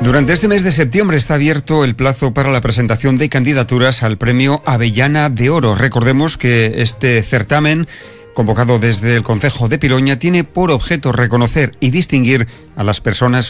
Durante este mes de septiembre está abierto el plazo para la presentación de candidaturas al Premio Avellana de Oro. Recordemos que este certamen, convocado desde el Concejo de Piloña, tiene por objeto reconocer y distinguir a las personas